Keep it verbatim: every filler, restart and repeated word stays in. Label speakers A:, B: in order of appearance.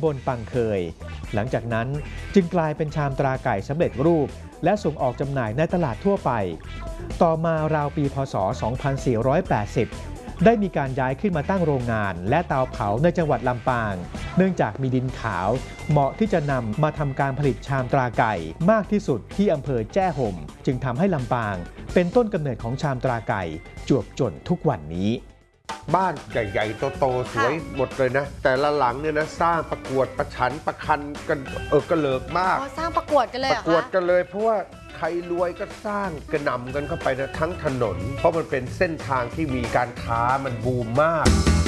A: ำบลปังเคยหลังจากนั้นจึงกลายเป็นชามตราไก่สำเร็จรูปและส่งออกจำหน่ายในตลาดทั่วไปต่อมาราวปีพ.ศ. สองพันสี่ร้อยแปดสิบได้มีการย้ายขึ้นมาตั้งโรงงานและเตาเผาในจังหวัดลำปางเนื่องจากมีดินขาวเหมาะที่จะนำมาทำการผลิตชามตราไก่มากที่สุดที่อำเภอแจ้ห่มจึงทำให้ลำปางเป็นต้นกำเนิดของชามตราไก่จวบจนทุกวันนี้
B: บ้านใหญ่ๆโตๆสวยหมดเลยนะแต่ละหลังเนี่ยนะสร้างประกวดประชันประคันกันเออกระเลิกมาก
C: สร้างประกวดกันเลย
B: ประกวดกันเลยเพราะว่าใครรวยก็สร้างกระหน่ำกันเข้าไปนะทั้งถนนเพราะมันเป็นเส้นทางที่มีการค้ามันบูมมาก